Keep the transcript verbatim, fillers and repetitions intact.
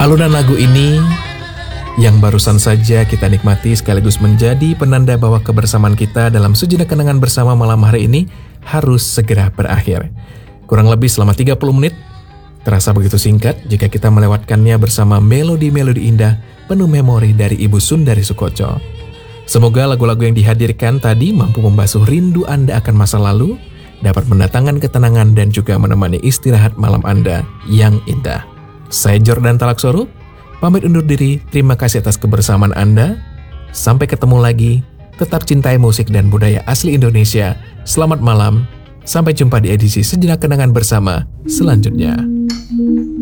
Alunan lagu ini yang barusan saja kita nikmati sekaligus menjadi penanda bahwa kebersamaan kita dalam sejenak kenangan bersama malam hari ini harus segera berakhir. Kurang lebih selama tiga puluh menit, terasa begitu singkat jika kita melewatkannya bersama melodi-melodi indah penuh memori dari Ibu Sundari Soekotjo. Semoga lagu-lagu yang dihadirkan tadi mampu membasuh rindu Anda akan masa lalu, dapat mendatangkan ketenangan dan juga menemani istirahat malam Anda yang indah. Saya Jordan Talaksoro, pamit undur diri, terima kasih atas kebersamaan Anda. Sampai ketemu lagi, tetap cintai musik dan budaya asli Indonesia. Selamat malam, sampai jumpa di edisi Sejenak Kenangan Bersama selanjutnya.